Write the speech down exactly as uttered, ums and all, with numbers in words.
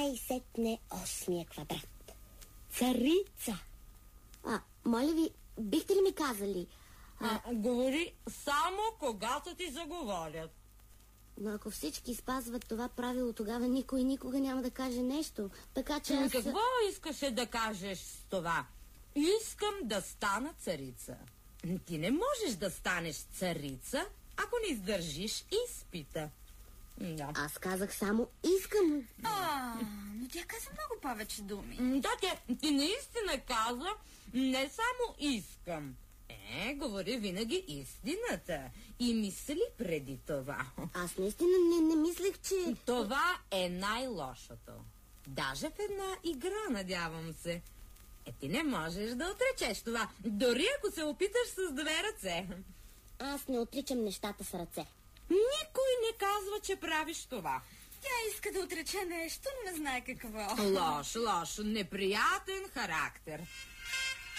най-сетне осмия квадрат. Царица. А, моля ви, бихте ли ми казали? А, а, говори само когато ти заговорят. Но ако всички спазват това правило, тогава никой никога няма да каже нещо. Така че аз... Какво искаше да кажеш с това? Искам да стана царица. Ти не можеш да станеш царица, ако не издържиш изпита. Да. Аз казах само искам. А, но тя каза много повече думи. Да, ти, ти наистина каза не само искам. Е, говори винаги истината. И мисли преди това. Аз наистина не, не мислех, че... Това е най-лошото. Даже в една игра, надявам се. Е, ти не можеш да отречеш това. Дори ако се опиташ с две ръце. Аз не отричам нещата с ръце. Никой не казва, че правиш това. Тя иска да отрече нещо, но не знае какво. Лош, лош, неприятен характер.